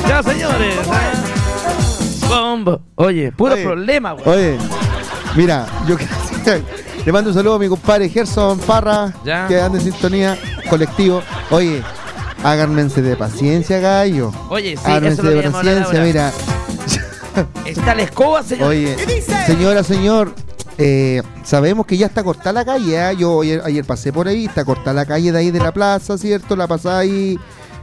Ya, señores. Bombo. Oye, puro problema, güey. Oye, mira, yo le mando un saludo a mi compadre Gerson Parra, ya, que anda en sintonía, colectivo. Oye, háganmense de paciencia, gallo. Oye, sí, háganmense eso lo de paciencia, mira. Está la escoba, señor. Oye, señora, señor, sabemos que ya está cortada la calle, ¿eh? Yo ayer pasé por ahí, está cortada la calle de ahí de la plaza, ¿cierto? La pasada ahí.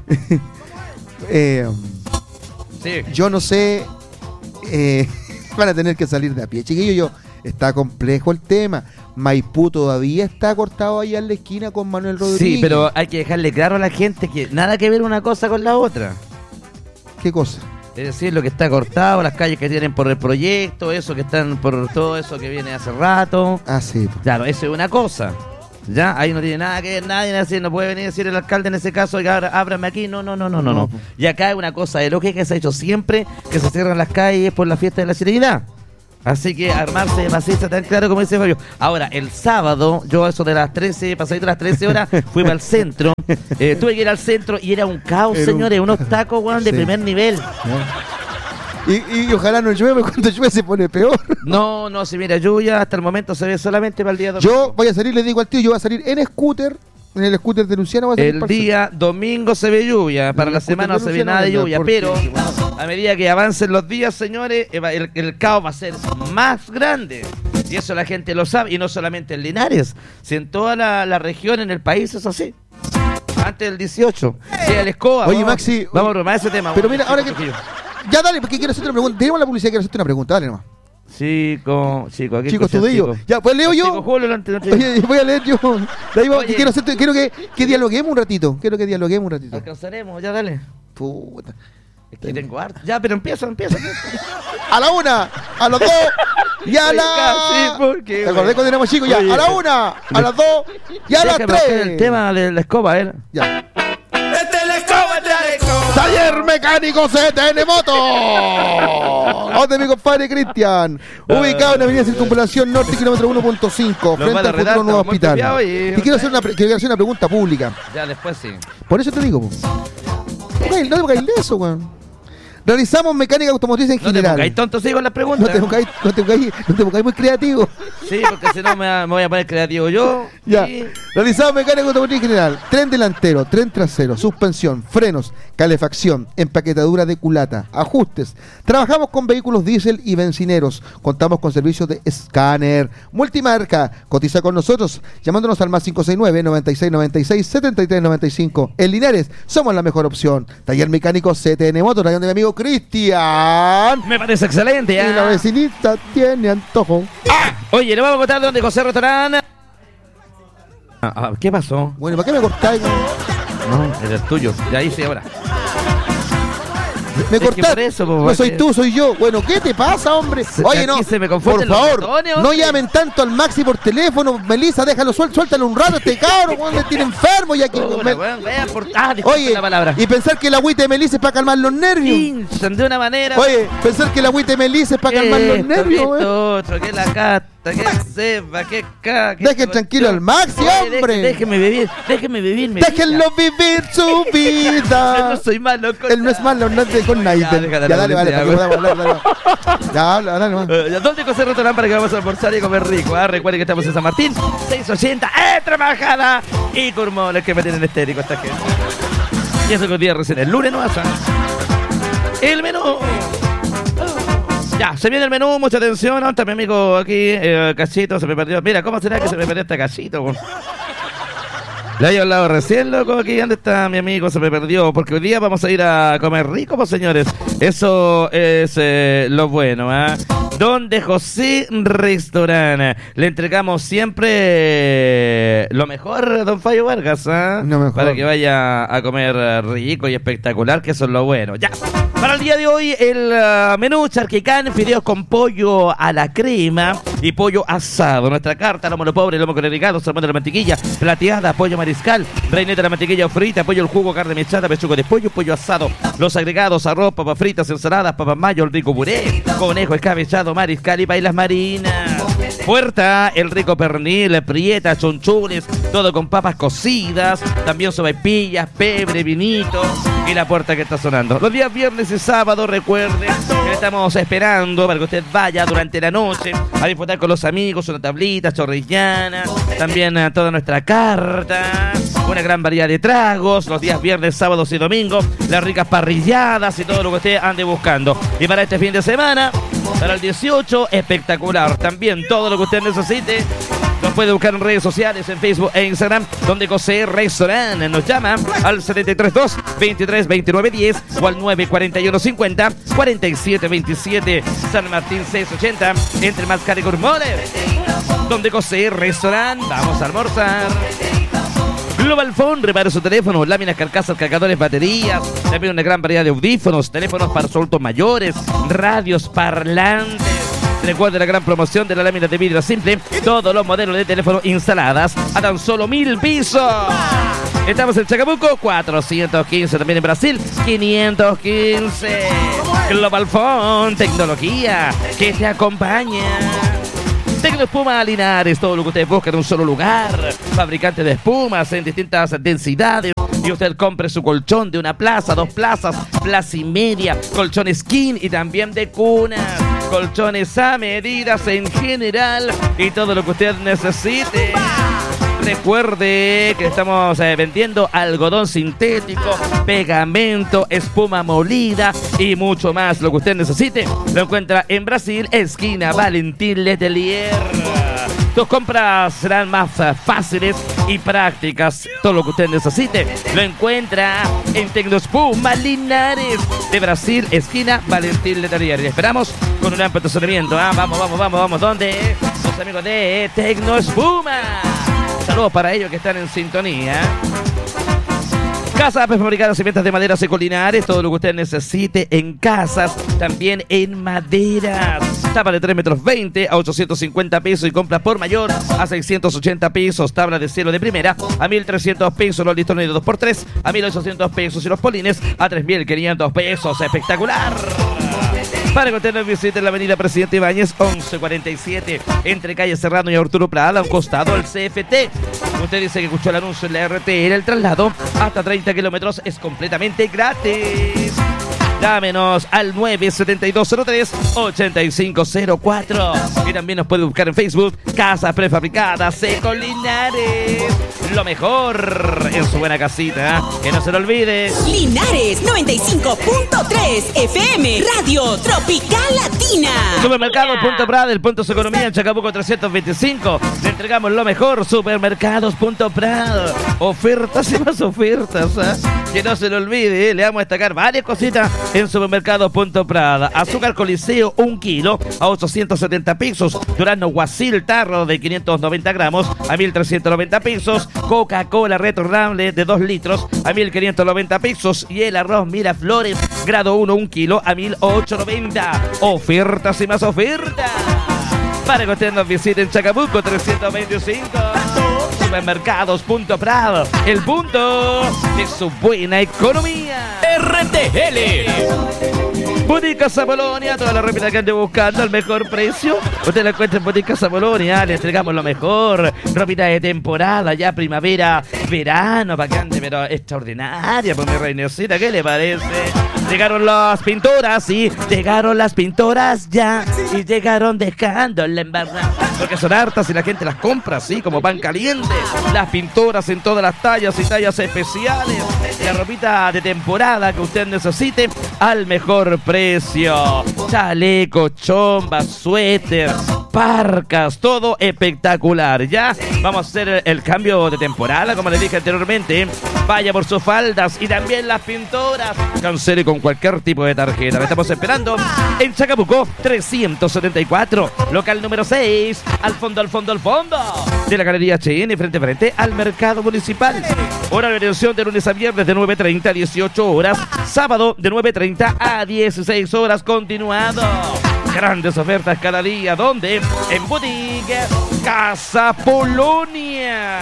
Sí. Yo no sé, van a tener que salir de a pie, chiquillo. Está complejo el tema. Maipú todavía está cortado allá en la esquina con Manuel Rodríguez. Sí, pero hay que dejarle claro a la gente que nada que ver una cosa con la otra. ¿Qué cosa? Es decir, lo que está cortado, las calles que tienen por el proyecto, eso que están por todo eso que viene hace rato. Ah, sí. Claro, eso es una cosa. Ya, ahí no tiene nada que ver, nadie así, no puede venir a decir el alcalde en ese caso, que ábrame aquí, no. Y acá hay una cosa de lógica que se ha hecho siempre, que se cierran las calles por la fiesta de la Serenidad. Así que armarse de paciencia tan claro como dice Fabio. Ahora, el sábado, yo a eso de las 13, pasadito las 13 horas, fui para el centro. Tuve que ir al centro y era un caos, señores, unos tacos, weón, de primer nivel. Y ojalá no llueve, cuando llueve se pone peor. No, si mira, lluvia hasta el momento se ve solamente para el día domingo. Yo voy a salir, le digo al tío, yo voy a salir en scooter, en el scooter de Luciano. Voy a salir el día domingo se ve lluvia, para la semana no se ve nada de lluvia, pero a medida que avancen los días, señores, el caos va a ser más grande. Y eso la gente lo sabe, y no solamente en Linares, si en toda la región, en el país es así. Antes del 18, llega el escoba. Oye, Maxi, vamos a bromar ese tema. Pero mira, ahora que... Ya dale, porque quiero hacerte una pregunta. Tenemos la publicidad, quiero hacerte una pregunta, dale nomás. Chico, estudio. Ya, pues leo yo. Oye, voy a leer yo. Quiero que dialoguemos un ratito. Alcanzaremos, ya dale. Puta. Es que tengo harto. Ya, pero empieza. A la 1, a las 2 y a la... Sí, porque... ¿Te acordé cuando éramos chicos? Ya, a la 1, a las 2 y a las 3. El tema de la escoba, Ya. ¡Escoba! Taller Mecánico CTN Moto. Donde mi compadre Cristian, ubicado en la avenida Circunvalación Norte, kilómetro 1.5, frente al futuro nuevo hospital. Y quiero hacer una pregunta pública. Ya, después sí. Por eso te digo, no te pongáis de eso, weón. Realizamos mecánica automotriz en general. No te pongáis tonto, sigo las preguntas. No te pongáis muy creativo. Sí, porque si no me voy a poner creativo yo. Ya. Realizamos mecánica automotriz en general. Tren delantero, tren trasero, suspensión, frenos, calefacción, empaquetadura de culata, ajustes. Trabajamos con vehículos diésel y bencineros. Contamos con servicios de escáner, multimarca. Cotiza con nosotros llamándonos al más 569-9696-7395. En Linares somos la mejor opción. Taller Mecánico CTN Moto, rayón de mi amigo Cristian. Me parece excelente. Y la vecinita tiene antojo. Oye, le vamos a contar dónde José Restaurant. ¿Qué pasó? Bueno, ¿para qué me cortáis? No, es tuyo. Ya hice ahora. Me cortaste. No soy tú, soy yo. Bueno, ¿qué te pasa, hombre? Oye, no. Por favor, no llamen tanto al Maxi por teléfono. Melissa, déjalo suéltalo un rato. Este cabrón, me tiene enfermo. Y aquí, oye, la palabra. Y pensar que el agüite de Melissa es para calmar los nervios. Pinchan de una manera. Oye, pensar que el agüite de Melissa es para calmar los nervios. Otro, que la cata, que sepa, que caca. Dejen tranquilo al Maxi, hombre. Déjeme vivir. Déjenlo vivir su vida. Yo no soy malo con él no es malo, no es con nadie. Ya, dale, para que podamos hablar. Ya, habla nomás. ¿Dónde José Restaurant para que vamos a almorzar y comer rico? Recuerden que estamos en San Martín, 680, trabajada y con hormonas que me tienen estérico esta gente. Y eso que día recién el lunes no pasa. El menú. Ya, se viene el menú, mucha atención. ¿No? Está mi amigo aquí, Cachito, se me perdió. Mira, ¿cómo será que se me perdió este Cachito? Le había hablado recién, loco, aquí. ¿Dónde está mi amigo? Se me perdió. Porque hoy día vamos a ir a comer rico, pues, señores. Eso es lo bueno, ¿eh? Donde José Restaurant. Le entregamos siempre lo mejor, don Fabio Vargas, ¿eh? Para que vaya a comer rico y espectacular, que eso es lo bueno. Ya. Para el día de hoy, el menú charquicán, fideos con pollo a la crema y pollo asado. Nuestra carta, lomo pobre, lomo con irrigado, salmón de la mantequilla, plateada, pollo mariscal, reineta de la mantequilla frita, pollo al jugo, carne mechada, pechuga de pollo, pollo asado. Los agregados, arroz, papas fritas, ensaladas, papas mayo, el rico puré, conejo escabechado, mariscal y bailas marinas. Puerta, el rico pernil, prieta, chonchules, todo con papas cocidas, también sopaipillas, pebre, vinito y la puerta que está sonando. Los días viernes y sábado, recuerden que estamos esperando para que usted vaya durante la noche a disfrutar con los amigos, una tablita chorrillana, también toda nuestra carta, una gran variedad de tragos, los días viernes, sábados y domingos, las ricas parrilladas y todo lo que usted ande buscando. Y para este fin de semana, para el 18, espectacular. También todo lo que usted necesite nos puede buscar en redes sociales, en Facebook e Instagram, Donde Cose Restaurant. Nos llama al 732-232910 o al 941-50-4727. San Martín 680, entre Mascar y Gourmet. Donde Cose Restaurant. Vamos a almorzar. Global Phone, repare su teléfono, láminas, carcasas, cargadores, baterías, también una gran variedad de audífonos, teléfonos para adultos mayores, radios, parlantes. Recuerde la gran promoción de la lámina de vidrio simple, todos los modelos de teléfono instaladas a tan solo 1.000 pesos. Estamos en Chacabuco, 415, también en Brasil, 515. Global Phone, tecnología que te acompaña. Tecnoespuma Linares, todo lo que ustedes buscan en un solo lugar. Fabricante de espumas en distintas densidades. Y usted compre su colchón de una plaza, 2 plazas, plaza y media. Colchón skin y también de cunas. Colchones a medidas en general. Y todo lo que usted necesite. Recuerde que estamos vendiendo algodón sintético, pegamento, espuma molida y mucho más. Lo que usted necesite lo encuentra en Brasil, esquina Valentín Letelier. Tus compras serán más fáciles y prácticas. Todo lo que usted necesite lo encuentra en Tecnoespuma Linares de Brasil, esquina Valentín Letelier. Y esperamos con un amplio estacionamiento. Vamos. ¿Dónde? Los amigos de Tecnoespuma. Saludos para ellos que están en sintonía. Casas prefabricadas, cimientos de madera Secolinares, todo lo que usted necesite en casas, también en maderas. Tabla de 3,20 metros a 850 pesos y compras por mayor a 680 pesos. Tabla de cielo de primera a 1.300 pesos. Los listones de 2x3 a 1.800 pesos y los polines a 3.500 pesos. Espectacular. Para que usted nos visite en la avenida Presidente Ibáñez, 1147, entre calle Serrano y Arturo Prada, a un costado del CFT. Usted dice que escuchó el anuncio en la RTL, el traslado hasta 30 kilómetros es completamente gratis. Llámenos al 97203-8504. Y también nos puede buscar en Facebook, Casas Prefabricadas Secolinares. Lo mejor en su buena casita, que no se lo olvide. Linares 95.3 FM, Radio Tropical Latina. Supermercados Punto Prada, el punto de su economía en Chacabuco 325. Le entregamos lo mejor. Supermercados Punto Prada. Ofertas y más ofertas, ¿eh? Que no se lo olvide, le vamos a destacar varias cositas en Supermercados Punto Prada. Azúcar Coliseo, 1 kilo a 870 pesos. Durazno Guasil, tarro de 590 gramos a 1.390 pesos. Coca-Cola retornable de 2 litros a 1.590 pesos. Y el arroz Miraflores, grado 1, 1 kilo a 1.890. Ofertas y más ofertas. Para que usted nos visite en Chacabuco 325. Supermercados Punto Prado, el punto de su buena economía. RTL. Botica Zapolonia, toda la ropa que ande buscando al mejor precio. Usted la encuentra en Botica Zapolonia, le entregamos lo mejor. Ropita de temporada, ya primavera, verano, para que ande, pero extraordinaria, pues mi reinecita, ¿qué le parece? Llegaron las pinturas, sí, llegaron las pinturas ya, y llegaron dejándola embarrada. Porque son hartas y la gente las compra, sí, como pan caliente. Las pinturas en todas las tallas y tallas especiales. La ropita de temporada que usted necesite al mejor precio. Chaleco, chomba, suéter, parcas, todo espectacular. Ya vamos a hacer el cambio de temporada, como les dije anteriormente. Vaya por sus faldas y también las pinturas. Cancele con cualquier tipo de tarjeta. Le estamos esperando en Chacabuco 374, local número 6, al fondo de la Galería HN, frente a frente al Mercado Municipal. Hora de atención de lunes a viernes de 9:30 a 18 horas, sábado de 9:30 a 16 horas continuado. Grandes ofertas cada día, ¿dónde? En Boutique Casa Polonia.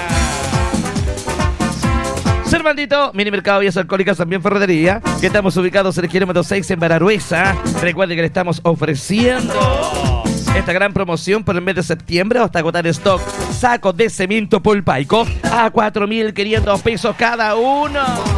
Servandito, mini mercado Vías Alcohólicas, también ferretería, que estamos ubicados en el kilómetro 6 en Bararuesa. Recuerde que le estamos ofreciendo esta gran promoción por el mes de septiembre hasta agotar stock. Sacos de cemento Polpaico a 4.500 pesos cada uno.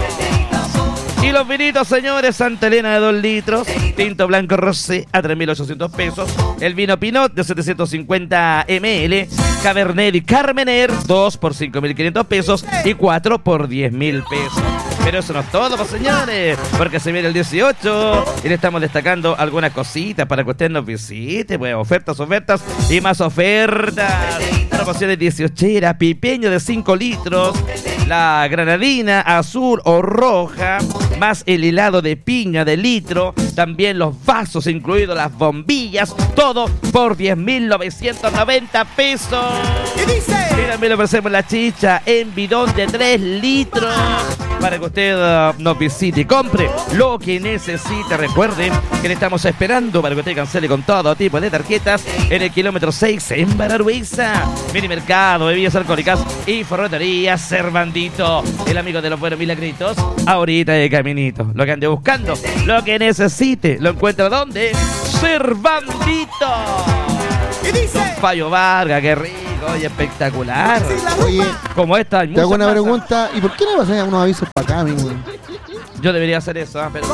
Y los vinitos, señores, Santa Elena de 2 litros, tinto blanco rosé a 3.800 pesos, el vino Pinot de 750 ml, Cabernet y Carmener, 2 por 5.500 pesos y 4 por 10.000 pesos. Pero eso no es todo, pues, señores, porque se viene el 18 y le estamos destacando algunas cositas para que usted nos visite, pues, ofertas y más ofertas. Promociones 18, pipeño de 5 litros, la granadina azul o roja, más el helado de piña de litro, también los vasos incluidos, las bombillas, todo por 10.990 pesos. Y también le ofrecemos la chicha en bidón de 3 litros para que usted nos visite y compre lo que necesite. Recuerden que le estamos esperando para que usted cancele con todo tipo de tarjetas en el kilómetro 6 en Bararhuiza. Mini mercado, bebidas alcohólicas y ferretería Cervandito, el amigo de los buenos milagritos, ahorita de caminito. Lo que ande buscando, lo que necesite, lo encuentra ¿dónde? Cervandito. ¿Qué dice? Don Fallo Vargas, qué rico, oye, espectacular. Oye, como esta, hay te hago una muchas más. pregunta. ¿Y por qué no pasan unos avisos para acá, amigo? Yo debería hacer eso, pero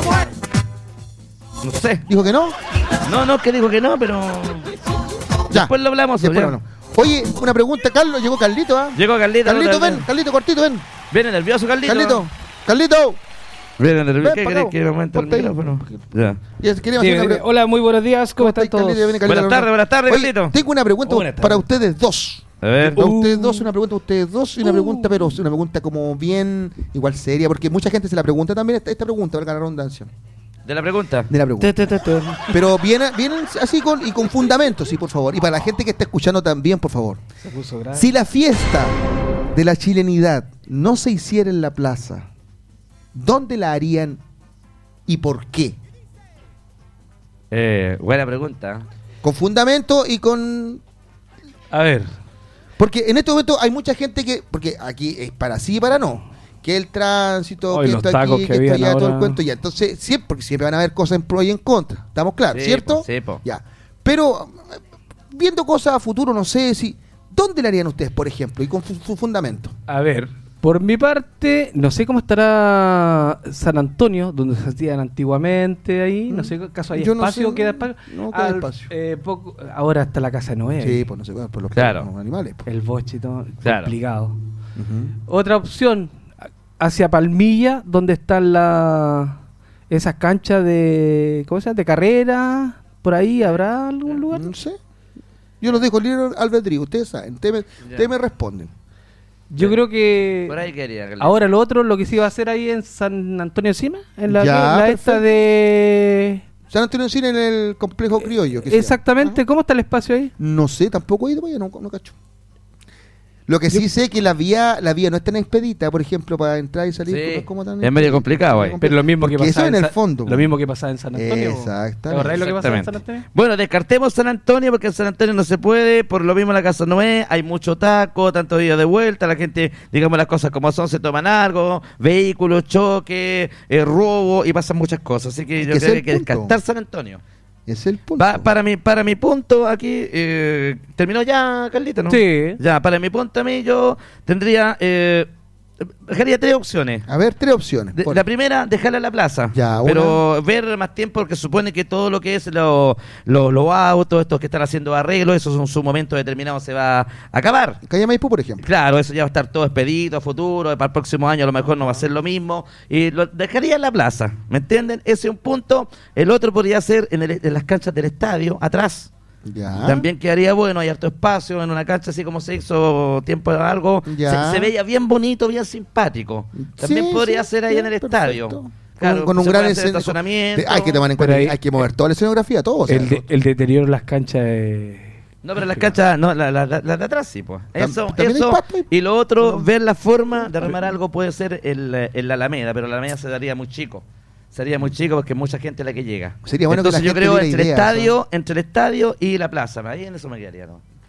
no sé. ¿Dijo que no? No, que digo que no, pero Ya. después lo hablamos. Después ya. no. Oye, una pregunta, Carlos. Llegó Carlito, ¿ah? Llegó Carlito. Carlito, otra ven. vez. Carlito, cortito, ven. Viene nervioso, Carlito. Carlito. Viene nervioso. Ven ¿Qué pa' querés acá, que aumente el ponte ahí. micrófono? Ya. Queríamos hacer una pregunta. Hola, muy buenos días, ¿cómo están todos? Buenas tardes, Oye, Carlito. tengo una pregunta Buenas tardes. para ustedes dos. A ver. Para ustedes dos, una pregunta para ustedes dos y una pregunta, pero una pregunta como bien, igual seria, porque mucha gente se la pregunta también esta pregunta, valga la redundancia, De la pregunta. de la pregunta. Pero vienen así con fundamentos, sí, por favor. Y para la gente que está escuchando también, por favor. Se puso grave. Si la fiesta de la chilenidad no se hiciera en la plaza, ¿dónde la harían y por qué? Buena pregunta. Con fundamento y con... A ver. Porque en este momento hay mucha gente que... Porque aquí es para sí y para no. Que el tránsito, Hoy que los esto tacos aquí, que que esto habían allá, todo el ahora. cuento ya. Entonces, siempre, porque siempre van a haber cosas en pro y en contra. ¿Estamos claros? Sí, ¿Cierto? po, sí, po. Ya. Pero, viendo cosas a futuro, no sé si... ¿Dónde la harían ustedes, por ejemplo? Y con su fundamento. A ver, por mi parte, no sé cómo estará San Antonio, donde se hacían antiguamente ahí. No sé, ¿acaso hay Yo no espacio? sé, ¿Queda espacio? no queda espacio. Ahora está la casa de Noé. Sí, ahí. pues no sé, por los Claro. por los animales. pues. El boche y todo. Claro. Complicado. Ujú. Otra opción, hacia Palmilla, donde están esas canchas de... ¿Cómo se llama? De carrera. Por ahí, ¿habrá algún lugar? No sé. Yo los dejo libre albedrío, ustedes saben. Ustedes me responden. Yo creo que... Por ahí quería. Carlito. Ahora lo otro, lo que se iba a hacer ahí en San Antonio encima, en la, Ya, la esta perfecto. de... San Antonio Cine en el complejo criollo. que se llama. Exactamente, ¿cómo está el espacio ahí? No sé, tampoco he ido para allá, no cacho. Lo que sí sé es que la vía no es tan expedita, por ejemplo, para entrar y salir. Sí, no es como tan es medio complicado ahí. Pero lo mismo que Porque eso pasaba en el Sa- fondo. Lo mismo que pasaba en San Antonio. Exactamente. ¿Te acordás lo que pasaba en San Exactamente. Antonio? Bueno, descartemos San Antonio porque en San Antonio no se puede, por lo mismo la casa no es, hay mucho taco, tanto días de vuelta, la gente, digamos las cosas como son, se toman algo, vehículos, choque, robo y pasan muchas cosas, así que yo que ese creo que es hay el que punto. descartar San Antonio. Es el punto. Para mi punto aquí, terminó ya, Carlito, ¿no? Sí. Ya, para mi punto a mí yo tendría, dejaría 3 opciones. A ver, 3 opciones. Por- La primera, dejarla en la plaza. Ya, pero ver más tiempo, porque supone que todo lo que es los autos, estos que están haciendo arreglos, eso en su momento determinado se va a acabar. Calle Maipú, por ejemplo. Claro, eso ya va a estar todo expedito a futuro, para el próximo año a lo mejor no va a ser lo mismo. Y lo dejaría en la plaza, ¿me entienden? Ese es un punto. El otro podría ser en las canchas del estadio, atrás. Ya. También quedaría bueno, hay harto espacio en una cancha así como se hizo tiempo largo. Ya. Se veía bien bonito, bien simpático. También Sí, podría sí, ser ahí sí, en el perfecto. estadio. Claro, con un se gran puede hacer escena- estacionamiento. Hay que tomar en cuenta, Pero ahí- hay que mover toda la escenografía, todo. o sea, El deterioro de las canchas No, pero las canchas, no, la de atrás sí, pues. Eso, también hay eso. pasto ahí. Y lo otro, ver la forma de armar algo puede ser en la Alameda, pero la Alameda se daría muy chico. Sería muy chico porque mucha gente la que llega. Sería bueno que Entonces la yo gente creo diera ideas, entre el estadio y la plaza. Ahí en eso me quedaría, ¿no?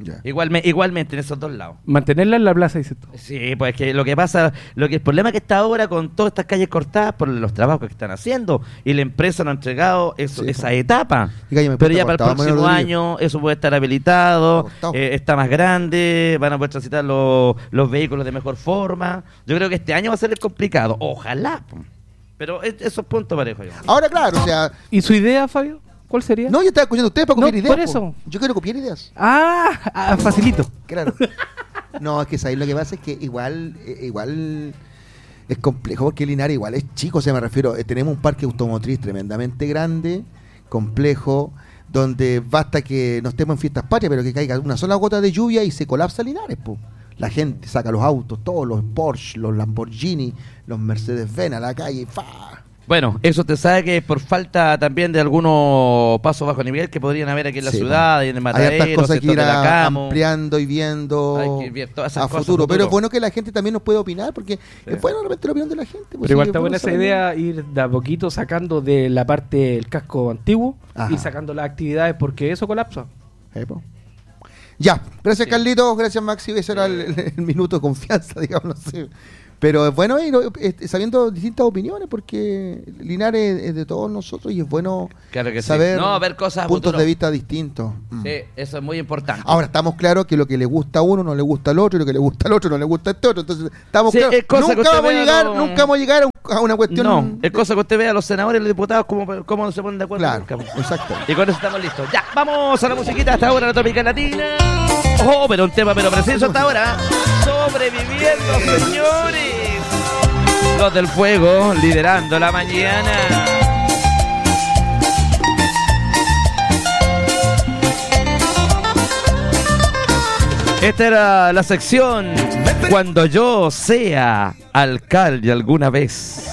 Ya. Igualmente en esos dos lados. Mantenerla en la plaza, dices tú. Sí, pues que lo que pasa, el problema que está ahora con todas estas calles cortadas por los trabajos que están haciendo y la empresa no ha entregado esa etapa. Pero ya para el próximo año eso puede estar habilitado, está más grande, van a poder transitar los vehículos de mejor forma. Yo creo que este año va a ser complicado, ojalá. Pero esos puntos parejo yo. Ahora claro, o sea... ¿Y su idea, Fabio? ¿Cuál sería? No, yo estaba escuchando a ustedes para copiar ideas. Por eso. Yo quiero copiar ideas. Facilito. Claro. No, es que ¿sabes? Lo que pasa es que igual es complejo porque Linares igual es chico, o sea, me refiero, tenemos un parque automotriz tremendamente grande, complejo, donde basta que no estemos en fiestas patrias, pero que caiga una sola gota de lluvia y se colapsa Linares, po. La gente saca los autos, todos los Porsche, los Lamborghini, los Mercedes-Benz a la calle, ¡fa! Bueno, eso te sabe que es por falta también de algunos pasos bajo nivel que podrían haber aquí en la ciudad y en el Matadero, hay estas cosas que ir Camo, ampliando y viendo hay que ver todas esas a cosas futuro. Pero es bueno que la gente también nos pueda opinar, porque es bueno de repente la opinión de la gente. Pues pero igual está buena esa idea, ir de a poquito sacando de la parte el casco antiguo y sacando las actividades, porque eso colapsa. Ya, gracias Carlitos, gracias Maxi, ese era el minuto de confianza, digamos, no sé. Pero es bueno ir sabiendo distintas opiniones, porque Linares es de todos nosotros y es bueno saber ver cosas puntos de vista distintos. Sí, eso es muy importante. Ahora, estamos claros que lo que le gusta a uno no le gusta al otro, y lo que le gusta al otro no le gusta a este otro. Entonces, estamos claros. Nunca vamos a llegar a una cuestión... No, es cosa que usted vea a los senadores y los diputados cómo no se ponen de acuerdo. Claro, exacto. Y con eso estamos listos. Ya, vamos a la musiquita hasta ahora, la Tropical Latina. Pero un tema preciso hasta ahora. Sobreviviendo, señores. Los del fuego liderando la mañana. Esta era la sección Cuando yo sea alcalde alguna vez.